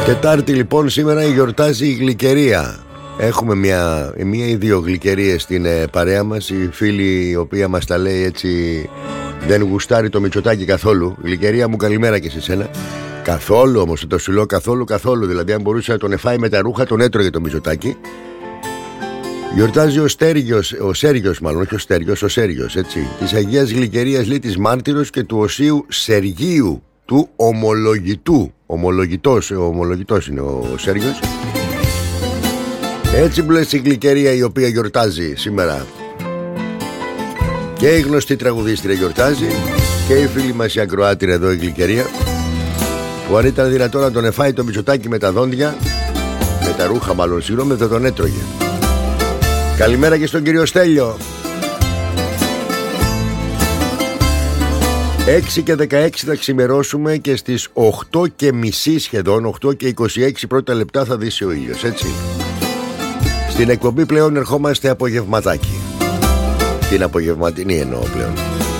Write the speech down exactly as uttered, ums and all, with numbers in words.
Τετάρτη λοιπόν, σήμερα γιορτάζει η γλυκερία. Έχουμε μια, μια ή δύο γλυκερίες στην ε, παρέα μας. Η φίλη η οποία μας τα λέει έτσι δεν γουστάρει το Μητσοτάκη καθόλου. Γλυκερία μου, καλημέρα και σε σένα. Καθόλου όμως, το σου λέω καθόλου καθόλου. Δηλαδή αν μπορούσε να τον εφάει με τα ρούχα, τον έτρωγε το Μητσοτάκη. Γιορτάζει ο Στέργιος, ο Σέργιος μάλλον, όχι ο Στέργιος, ο Σέργιος, έτσι, της Αγίας Γλυκερίας, λέει, της Μάρτυρος και του Οσίου Σεργίου, του Ομολογητού. Ομολογητός, ο ομολογητός είναι ο Σέργιος. Έτσι που λες η γλυκερία η οποία γιορτάζει σήμερα. Και η γνωστή τραγουδίστρια γιορτάζει και η φίλη μας η ακροάτρια εδώ η γλυκερία, που αν ήταν δυνατόν να τον εφάει το Μητσοτάκη με τα δόντια, με τα ρούχα μάλλον, συγγνώμη, δεν τον έτρωγε. Καλημέρα και στον κύριο Στέλιο. έξι και δεκαέξι θα ξημερώσουμε και στις οκτώ και μισή σχεδόν, οκτώ και είκοσι έξι πρώτα λεπτά θα δύσει ο ήλιος, έτσι. Στην εκπομπή πλέον ερχόμαστε απογευματάκι. Την απογευματινή εννοώ πλέον.